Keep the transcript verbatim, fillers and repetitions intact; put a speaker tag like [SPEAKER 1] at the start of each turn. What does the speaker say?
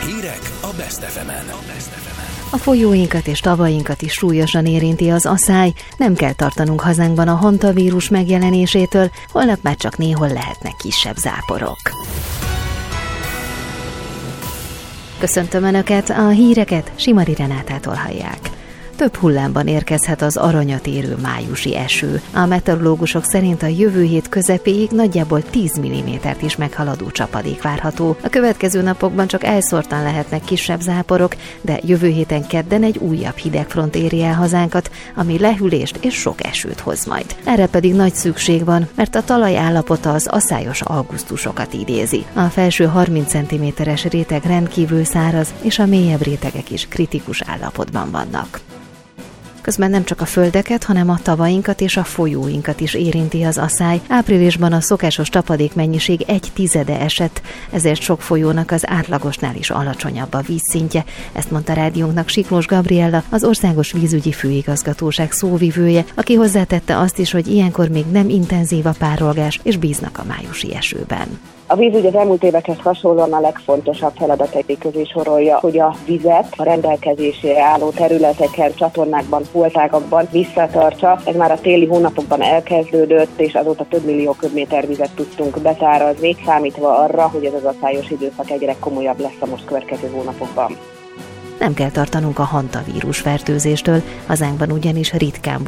[SPEAKER 1] Hírek a Best ef emen.
[SPEAKER 2] A folyóinkat és tavainkat is súlyosan érinti az aszály, nem kell tartanunk hazánkban a hantavírus megjelenésétől, holnap már csak néhol lehetnek kisebb záporok. Köszöntöm Önöket, a híreket Simari Renátától hallják. Több hullámban érkezhet az aranyat érő májusi eső. A meteorológusok szerint a jövő hét közepéig nagyjából tíz millimétert is meghaladó csapadék várható. A következő napokban csak elszórtan lehetnek kisebb záporok, de jövő héten kedden egy újabb hidegfront éri el hazánkat, ami lehűlést és sok esőt hoz majd. Erre pedig nagy szükség van, mert a talaj állapota az aszályos augusztusokat idézi. A felső harminc centiméteres réteg rendkívül száraz, és a mélyebb rétegek is kritikus állapotban vannak. Közben nem csak a földeket, hanem a tavainkat és a folyóinkat is érinti az aszály. Áprilisban a szokásos csapadékmennyiség egy tizede esett, ezért sok folyónak az átlagosnál is alacsonyabb a vízszintje. Ezt mondta rádiónknak Siklós Gabriella, az Országos Vízügyi Főigazgatóság szóvivője, aki hozzátette azt is, hogy ilyenkor még nem intenzív a párolgás, és bíznak a májusi esőben.
[SPEAKER 3] A vízügy az elmúlt évekhez hasonlóan a legfontosabb feladatai közé sorolja, hogy a vizet a rendelkezésére álló területeken, csatornákban, holtágakban visszatartsa. Ez már a téli hónapokban elkezdődött, és azóta több millió köbméter vizet tudtunk betárazni, számítva arra, hogy ez az aszályos időszak egyre komolyabb lesz a most következő hónapokban.
[SPEAKER 2] Nem kell tartanunk a hantavírus fertőzéstől, hazánkban ugyanis ritkán